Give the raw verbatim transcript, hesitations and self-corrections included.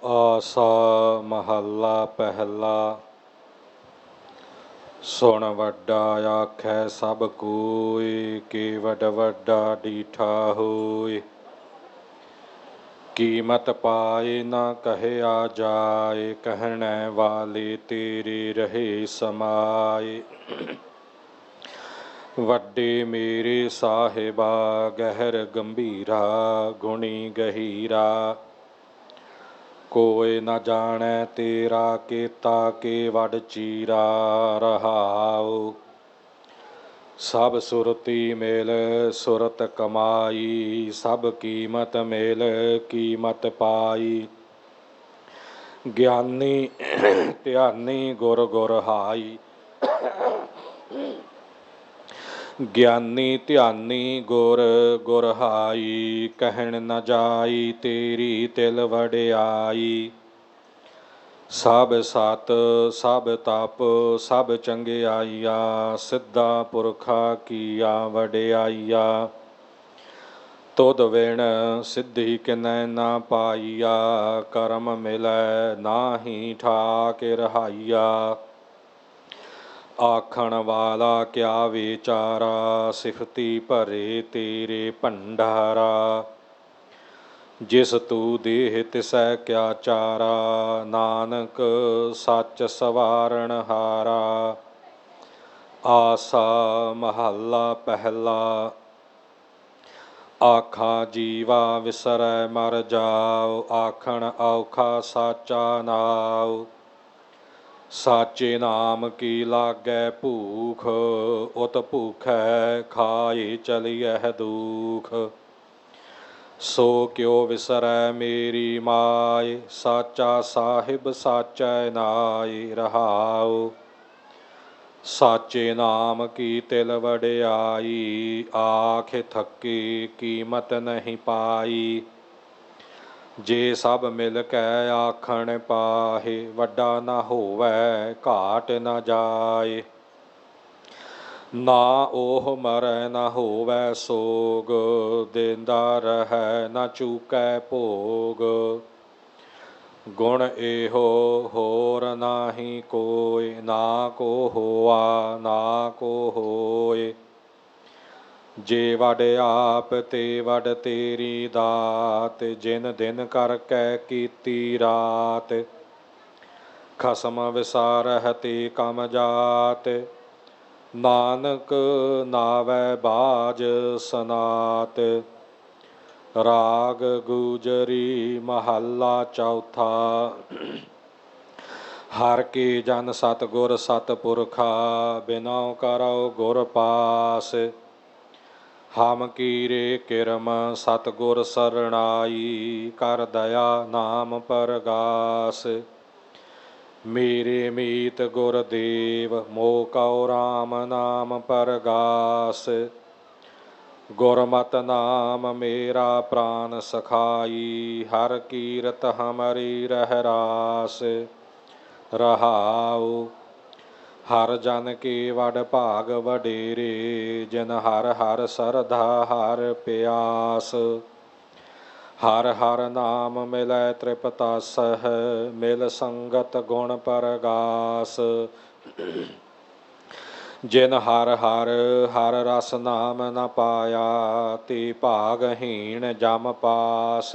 ਆਸਾ ਮਹੱਲਾ ਪਹਿਲਾ। ਸੁਣ ਵੱਡਾ ਆਖੈ ਸਭ ਕੋਇ, ਕੀ ਵੱਡ ਵੱਡਾ ਡੀਠਾ ਹੋਇ। ਕੀਮਤ ਪਾਏ ਨਾ ਕਹਿਆ ਜਾਏ, ਕਹਿਣੇ ਵਾਲੇ ਤੇਰੇ ਰਹੇ ਸਮਾਏ। ਵੱਡੇ ਮੇਰੇ ਸਾਹਿਬਾ ਗਹਿਰ ਗੰਭੀਰਾ, ਗੁਣੀ ਗਹੀਰਾ। ਕੋਇ ਨ ਜਾਣੈ ਤੇਰਾ ਕੀਤਾ ਕੇ ਵੱਡ ਚੀਰਾ। ਰਹਾਉ ਸਭ ਸੁਰਤੀ ਮਿਲ ਸੁਰਤ ਕਮਾਈ, ਸਭ ਕੀਮਤ ਮਿਲ ਕੀਮਤ ਪਾਈ। ਗਿਆਨੀ ਧਿਆਨੀ ਗੁਰ ਗੁਰ ਹਾਈ, ਗਿਆਨੀ ਧਿਆਨੀ ਗੁਰ ਗੁਰ ਹਾਈ। ਕਹਿਣ ਨ ਜਾਈ ਤੇਰੀ ਤਿਲ ਵਡਿਆਈ। ਸਭ ਸਤ ਸਭ ਤਪ ਸਭ ਚੰਗਿਆਈਆ, ਸਿੱਧਾ ਪੁਰਖਾ ਕੀਆ ਵਡਿਆਈਆ। ਤੁਧ ਵਿਣ ਸਿੱਧੀ ਕਿਨੈ ਨਾ ਪਾਈਆ, ਕਰਮ ਮਿਲੈ ਨਾਹੀ ਠਾਕ ਰਹਾਈਆ। ਆਖਣ ਵਾਲਾ ਕਿਆ ਵਿਚਾਰਾ, ਸਿਫਤੀ ਭਰੇ ਤੇਰੇ ਭੰਡਾਰਾ। ਜਿਸ ਤੂੰ ਦੇਹ ਤਿਸੈ ਕਿਆ ਚਾਰਾ, ਨਾਨਕ ਸੱਚ ਸਵਾਰਨ ਹਾਰਾ। ਆਸਾ ਮਹੱਲਾ ਪਹਿਲਾ। ਆਖਾਂ ਜੀਵਾ ਵਿਸਰੈ ਮਰ ਜਾਉ, ਆਖਣ ਔਖਾ ਸਾਚਾ ਨਾਉ। ਸਾਚੇ ਨਾਮ ਕੀ ਲਾਗੈ ਭੂਖ, ਉਤ ਭੂਖੈ ਖਾਏ ਚਲਿਐ ਦੂਖ। ਸੋ ਕਿਉ ਵਿਸਰੈ ਮੇਰੀ ਮਾਇ, ਸਾਚਾ ਸਾਹਿਬ ਸਾਚੈ ਨਾਇ। ਰਹਾਉ ਸਾਚੇ ਨਾਮ ਕੀ ਤਿਲ ਵਡਿਆਈ, ਆਖ ਥੱਕੇ ਕੀਮਤ ਨਹੀਂ ਪਾਈ। ਜੇ ਸਭ ਮਿਲ ਕੈ ਆਖਣ ਪਾਹੇ, ਵੱਡਾ ਨਾ ਹੋਵੈ ਘਾਟ ਨ ਜਾਏ। ਨਾ ਉਹ ਮਰੈ ਨਾ ਹੋਵੈ ਸੋਗ, ਦੇਂਦਾ ਰਹੈ ਨਾ ਚੂਕੈ ਭੋਗ। ਗੁਣ ਇਹੋ ਹੋਰ ਨਾਹੀ ਕੋਇ, ਨਾ ਕੋ ਹੋਆ ਨਾ ਕੋ ਹੋਇ। ਜੇ ਵੱਡ ਆਪ ਤੇ ਵੱਡ ਤੇਰੀ ਦਾਤ, ਜਿਨ ਦਿਨ ਕਰਕੇ ਕੀਤੀ ਰਾਤ। ਖਸਮ ਵਿਸਾਰਹਿ ਤੇ ਕਮ ਜਾਤ, ਨਾਨਕ ਨਾਵੈ ਬਾਝ ਸਨਾਤ। ਰਾਗ ਗੁਜਰੀ ਮਹੱਲਾ ਚੌਥਾ। ਹਰਿ ਕੇ ਜਨ ਸਤਿਗੁਰ ਸਤਿਪੁਰਖਾ, ਬਿਨਉ ਕਰਉ ਗੁਰ ਪਾਸ। ਹਮ ਕੀਰੇ ਕਿਰਮ ਸਤਿਗੁਰ ਸਰਣਾਈ, ਕਰ ਦਇਆ ਨਾਮ ਪਰਗਾਸ। ਮੇਰੇ ਮੀਤ ਗੁਰਦੇਵ ਮੋਹ ਕਉ ਰਾਮ ਨਾਮ ਪਰਗਾਸ। ਗੁਰਮਤਿ ਨਾਮ ਮੇਰਾ ਪ੍ਰਾਨ ਸਖਾਈ, ਹਰਿ ਕੀਰਤ ਹਮਰੀ ਰਹਿ ਰਾਸ। ਰਹਾਉ ਹਰਿ ਜਨ ਕੇ ਵੱਡ ਭਾਗ ਵਡੇਰੇ, ਜਿਨ ਹਰਿ ਹਰਿ ਸਰਧਾ ਹਰਿ ਪਿਆਸ। ਹਰਿ ਹਰਿ ਨਾਮ ਮਿਲੈ ਤ੍ਰਿਪਤਾਸਹਿ, ਮਿਲ ਸੰਗਤ ਗੁਣ ਪਰਗਾਸ। ਜਿਨ ਹਰਿ ਹਰਿ ਹਰਿ ਰਸ ਨਾਮ ਨ ਪਾਇਆ, ਤੇ ਭਾਗਹੀਣ ਜਮ ਪਾਸ।